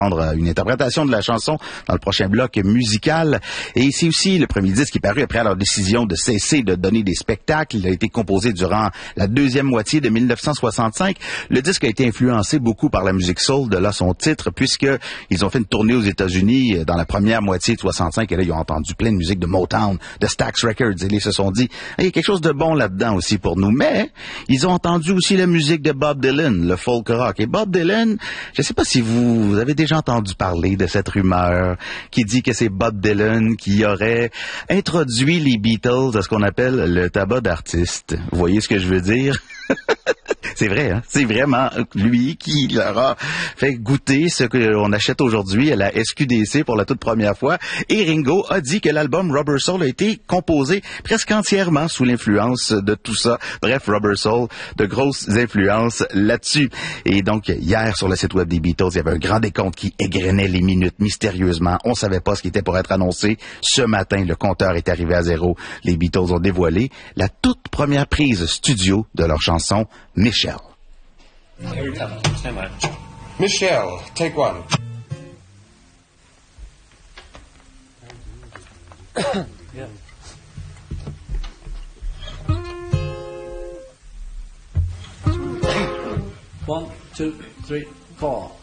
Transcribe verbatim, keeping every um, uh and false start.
une interprétation de la chanson dans le prochain bloc musical. Et c'est aussi le premier disque qui est paru après leur décision de cesser de donner des spectacles. Il a été composé durant la deuxième moitié de mille neuf cent soixante-cinq. Le disque a été influencé beaucoup par la musique soul, de là son titre, puisque ils ont fait une tournée aux États-Unis dans la première moitié de soixante-cinq. Et là, ils ont entendu plein de musique de Motown, de Stax Records. Et ils se sont dit, il y a quelque chose de bon là-dedans aussi pour nous. Mais ils ont entendu aussi la musique de Bob Dylan, le folk rock. Et Bob Dylan, je ne sais pas si vous, vous avez déjà J'ai entendu parler de cette rumeur qui dit que c'est Bob Dylan qui aurait introduit les Beatles à ce qu'on appelle le tabac d'artiste. Vous voyez ce que je veux dire? C'est vrai, hein? C'est vraiment lui qui leur a fait goûter ce qu'on achète aujourd'hui à la S Q D C pour la toute première fois. Et Ringo a dit que l'album Rubber Soul a été composé presque entièrement sous l'influence de tout ça. Bref, Rubber Soul, de grosses influences là-dessus. Et donc, hier, sur le site web des Beatles, il y avait un grand décompte qui égrenait les minutes mystérieusement. On savait pas ce qui était pour être annoncé. Ce matin, le compteur est arrivé à zéro. Les Beatles ont dévoilé la toute première prise studio de leur chanson Michelle. Michelle, take one. Yeah. One, two, three, four.